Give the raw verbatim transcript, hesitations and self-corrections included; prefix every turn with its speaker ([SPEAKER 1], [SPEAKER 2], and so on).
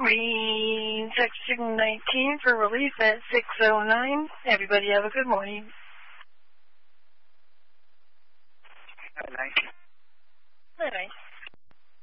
[SPEAKER 1] Green, section nineteen for release at six oh nine. Everybody have a good morning.